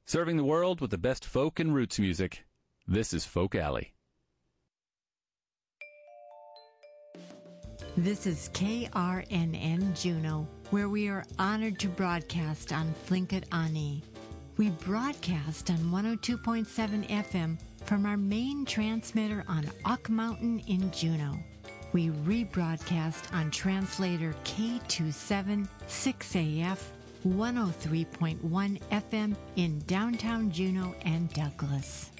Serving the world with the best folk and roots music. This is Folk Alley. This is KRNN Juneau, where we are honored to broadcast on Tlingit Ani. We broadcast on 102.7 FM from our main transmitter on Ock Mountain in Juneau. We rebroadcast on translator K276AF 103.1 FM in downtown Juneau and Douglas.